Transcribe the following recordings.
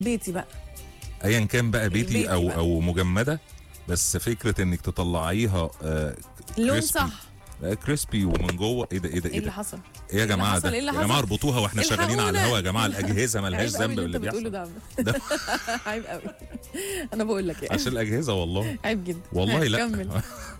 بيتي بقى، ايا كان بقى بيتي بيتي او بقى. او مجمده، بس فكره انك تطلعيها لون crispy. صح. كريسبي ومن جوه. ايه ده ايه ده ايه ايه اللي ده حصل؟ ايه يا جماعه حصل؟ ده ايه اللي يا جماعه حصل؟ اربطوها واحنا شغالين على الحقونا. الهوا يا جماعه. الاجهزه ملهاش عيب قوي ذنب اللي انت باللي بتقوله بيحصل ده. ده. عيب قوي. انا بقول لك يعني عشان الاجهزه والله. عيب جدا. والله لا. كمل.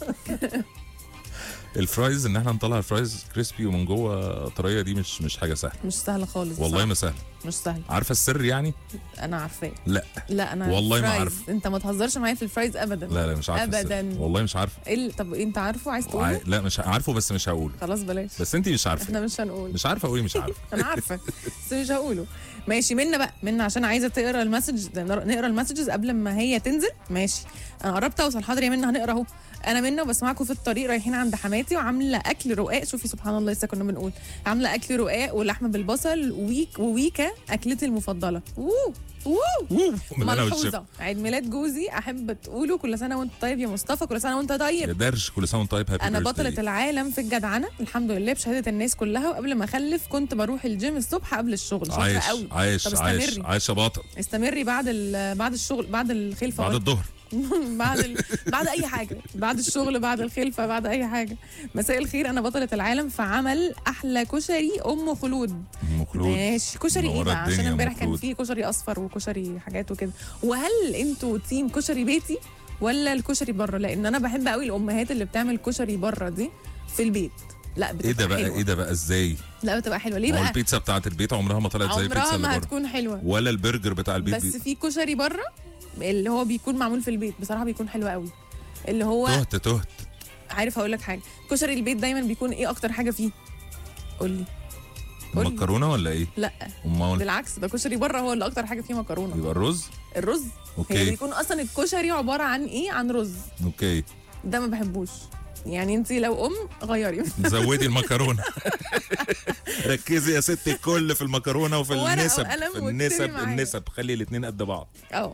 الفرايز ان احنا نطلع الفرايز كريسبي ومن جوه طريه دي مش حاجه سهله مش سهله خالص والله. بصراحة. ما سهله. مش سهل. عارفه السر يعني؟ انا عارفاه. لا لا انا والله ما الفرايز. عارف. انت ما تهزرش معايا في الفرايز ابدا. لا مش عارفه ابدا السر. والله مش عارفه. طب انت عارفه عايز تقوله؟ لا مش عارفه بس مش هقوله. خلاص بلاش. بس انت مش عارفه. احنا مش هنقول. مش عارفه اقولي مش عارفه. انا عارفه بس مش هقوله. ماشي منا بقى، منا عشان عايزه تقرا المسج، نقرا المسجز قبل ما هي تنزل. ماشي انا قربت اوصل. حاضر يا منا هنقرا اهو. انا منا وبسمعكم في الطريق رايحين عند حماتي وعامله اكل رقاق. شوفي سبحان الله لسه كنا بنقول عامله اكل رقاق ولحمه بالبصل وويكا اكلتي المفضله. من انا والشيف. ملحوظه عيد ميلاد جوزي احب تقولوا كل سنه وانت طيب يا مصطفى. كل سنه وانت يا طيب. درش كل سنه وانت طيب. هابي انا بيرثداي. بطلة العالم في الجدعنه الحمد لله بشهاده الناس كلها. وقبل ما اخلف كنت بروح الجيم الصبح قبل الشغل. شاطره عايش قوي. عايش طب عايش استمري. عايش يا بطل. استمري بعد الشغل بعد الخلفه بعد الظهر. بعد اي حاجه، بعد الشغل بعد الخلفه بعد اي حاجه. مساء الخير انا بطلة العالم في عمل احلى كشري ام خلود. ام خلود ماشي كشري ايه منورة بقى؟ عشان الدنيا امبارح أم كان خلود. فيه كشري اصفر وكشري حاجات وكده. وهل انتوا تيم كشري بيتي ولا الكشري بره؟ لان انا بحب قوي الامهات اللي بتعمل كشري بره دي في البيت. لا بتبقى ايه ده بقى حلوة. ايه ده بقى ازاي؟ لا بتبقى حلوه. ليه ما هو بقى؟ البيتزا بتاعت البيت عمرها ما طلعت زي البيتزا عمرها اللي ما بره. هتكون حلوه. ولا البرجر بتاع البيت بس في كشري بره اللي هو بيكون معمول في البيت بصراحه بيكون حلو قوي. اللي هو تهت. عارف هقول لك حاجه. كشري البيت دايما بيكون ايه اكتر حاجه فيه؟ قول لي. مكرونه ولا ايه؟ لا امال بالعكس ده كشري بره هو اللي اكتر حاجه فيه مكرونه. يبقى الرز. الرز. اوكي. هي بيكون اصلا الكشري عباره عن ايه؟ عن رز. اوكي ده ما بحبوش. يعني انت لو غيري. زودي المكرونه. ركزي يا ستي الكل في المكرونه وفي ورقة النسب. وقلم في واكتبي معايا. النسب خلي الاثنين قد بعض.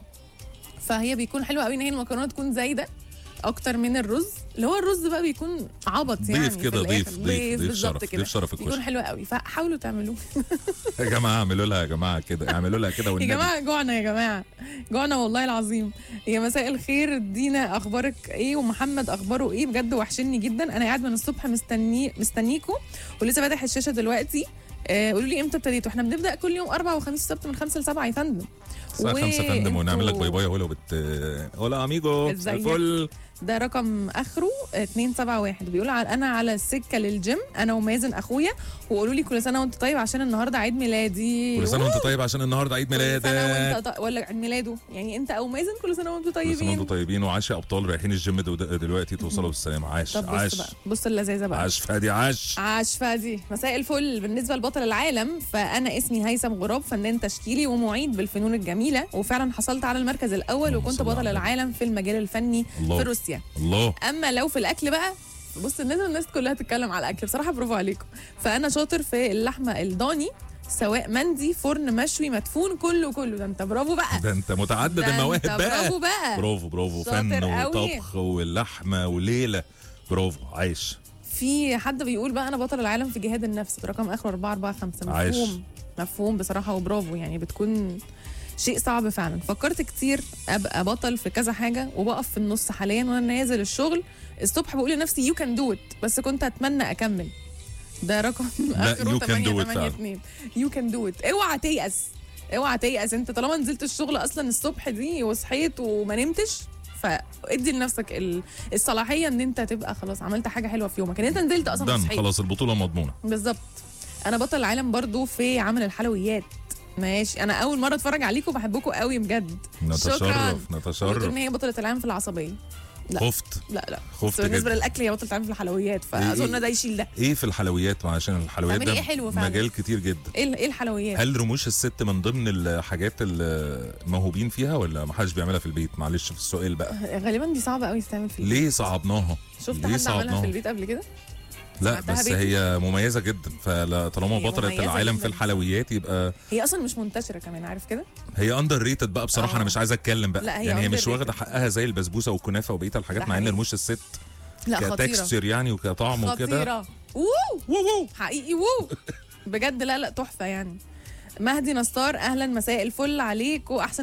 فهي بيكون حلوه قوي ان هي المكرونه تكون زايده اكتر من الرز. اللي هو الرز بقى بيكون عبط يعني ضيف كده. في الآخر. ضيف بالظبط شرف. كده. ضيف شرف بيكون الكشري. حلو قوي فحاولوا تعملوه. يا جماعه اعملوا لها يا جماعه كده. اعملوا لها كده يا والنبي. جماعه جوعنا يا جماعه جوعنا والله العظيم. يا مساء الخير دينا اخبارك ايه ومحمد اخباره ايه؟ بجد وحشني جدا. انا قاعد من الصبح مستنيكم ولسه فاتح الشاشه دلوقتي. قولوا لي امتى ابتديتوا؟ احنا بنبدا كل يوم 4 وخميس وسبت من 5 ل 7 يا فندم. الساعه 5 يا فندم ونعمل لك باي باي هولا هولا اميجو. ازيك؟ الفل. ده رقم اخره 271 بيقول انا على السكه للجيم انا ومازن اخويا. وقولوا لي كل سنه وانت طيب عشان النهارده عيد ميلادي. كل سنه وانت طيب عشان النهارده عيد ميلادك. كل سنه وانت ولا عيد ميلاده يعني انت او مازن. كل سنه وانتم كل سنه طيبين. وانتم طيبين. وعاش يا ابطال رايحين الجيم دلوقتي توصلوا بالسلامه. عاش طب بص عاش بقى بص اللذاذه بقى. عاش فادي عاش. عاش فادي. مساء الفل. بالنسبه لبطل العالم فانا اسمي هيثم غراب فنان تشكيلي ومعيد بالفنون الجميله. وفعلا حصلت على المركز الاول اللهم وكنت صل على بطل النبي. العالم في المجال الفني الله. في روسيا. الله. اما لو في الاكل بقى بص الناس كلها تتكلم على الاكل بصراحه برافو عليكم. فانا شاطر في اللحمه الضاني سواء مندي فرن مشوي مدفون كله. ده انت برافو بقى. ده انت متعدد ده المواهب انت بقى. برافو بقى. برافو شاطر فن قوي. وطبخ واللحمه وليله. برافو عايش. في حد بيقول بقى انا بطل العالم في جهاد النفس برقم اخره 445. عايش. مفهوم بصراحه وبرافو. يعني بتكون شيء صعب فعلا. فكرت كتير ابقى بطل في كذا حاجه وبقف في النص حاليا وانا نازل الشغل الصبح بقول لنفسي يو كان دو ات بس كنت اتمنى اكمل. ده رقم اخره you can do it 882. يو كان دو ات. اوعى تيأس انت طالما نزلت الشغل اصلا الصبح دي وصحيت وما نمتش فادي لنفسك الصلاحيه ان انت تبقى خلاص عملت حاجه حلوه في يومك ان انت نزلت اصلا دن وصحيت. خلاص البطوله مضمونه. بالظبط. انا بطل العالم برضو في عمل الحلويات. ماشي انا اول مره اتفرج عليكم بحبكم قوي بجد. شكرا. نتشرف. ان هي بطله العالم في العصبيه. لا خفت. لا خفت بس بالنسبه جدا. للاكل هي بطله العالم في الحلويات فاظن ده يشيل ده. ايه في الحلويات عشان الحلويات تعملي ده ايه حلو فعلا؟ مجال كتير جدا. ايه الحلويات؟ هل رموش الست من ضمن الحاجات الموهوبين فيها ولا ما حدش بيعملها في البيت؟ معلش في السؤال بقى. غالبا دي صعبه قوي تتعمل في البيت. ليه صعبناها؟ شفت ليه حد عملها في صعبناها؟ البيت قبل كده؟ لا سمعتها بس بيتي؟ هي مميزه جدا فطالما هي بطلة مميزة العالم جداً. في الحلويات يبقى هي اصلا مش منتشره كمان عارف كده؟ هي اندر ريتد بقى بصراحه. انا مش عايز اتكلم بقى. لا، هي يعني هي مش underrated. واخده حقها زي البسبوسه والكنافه وبقيه الحاجات ده مع ان حقيقي. رموش الست لا خطيره. كتكستشر يعني وكطعم وكده. خطيره. وو حقيقي وو بجد. لا تحفه يعني. مهدي نصار اهلا مساء الفل عليك واحسن